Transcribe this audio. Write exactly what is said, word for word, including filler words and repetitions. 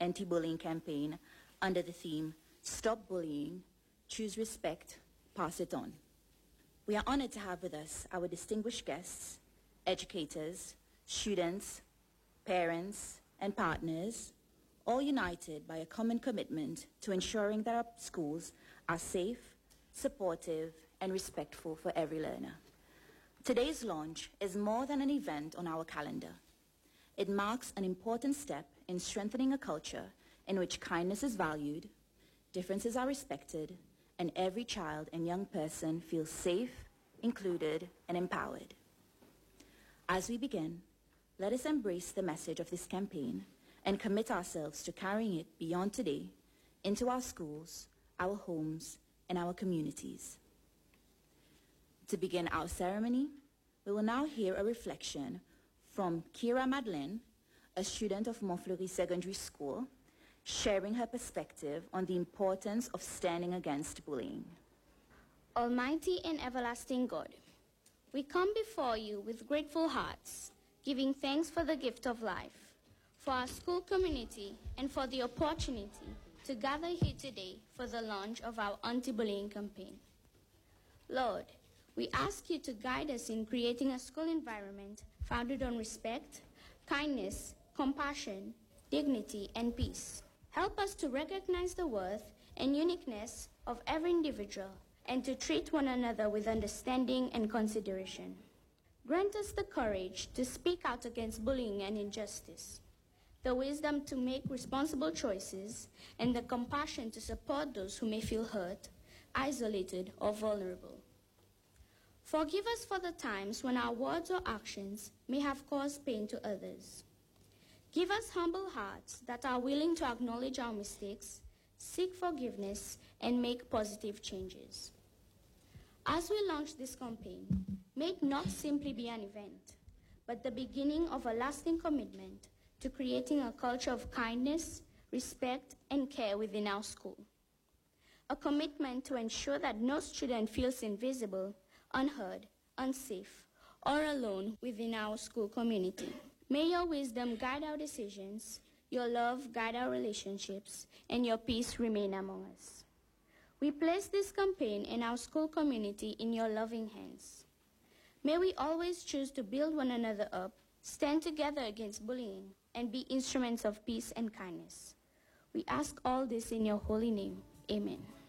anti-bullying campaign under the theme, Stop Bullying, Choose Respect, Pass It On. We are honored to have with us our distinguished guests, educators, students, parents, and partners, all united by a common commitment to ensuring that our schools are safe, supportive, and respectful for every learner. Today's launch is more than an event on our calendar. It marks an important step in strengthening a culture in which kindness is valued, differences are respected, and every child and young person feels safe, included, and empowered. As we begin, let us embrace the message of this campaign and commit ourselves to carrying it beyond today into our schools, our homes, and our communities. To begin our ceremony, we will now hear a reflection from Kira Madeleine, a student of Montfleury Secondary School, sharing her perspective on the importance of standing against bullying. Almighty and everlasting God, we come before you with grateful hearts, giving thanks for the gift of life, for our school community, and for the opportunity to gather here today for the launch of our anti-bullying campaign. Lord, we ask you to guide us in creating a school environment founded on respect, kindness, compassion, dignity, and peace. Help us to recognize the worth and uniqueness of every individual and to treat one another with understanding and consideration. Grant us the courage to speak out against bullying and injustice, the wisdom to make responsible choices, and the compassion to support those who may feel hurt, isolated, or vulnerable. Forgive us for the times when our words or actions may have caused pain to others. Give us humble hearts that are willing to acknowledge our mistakes, seek forgiveness, and make positive changes. As we launch this campaign, may it not simply be an event, but the beginning of a lasting commitment to creating a culture of kindness, respect, and care within our school. A commitment to ensure that no student feels invisible, unheard, unsafe, or alone within our school community. May your wisdom guide our decisions, your love guide our relationships, and your peace remain among us. We place this campaign and our school community in your loving hands. May we always choose to build one another up, stand together against bullying, and be instruments of peace and kindness. We ask all this in your holy name. Amen.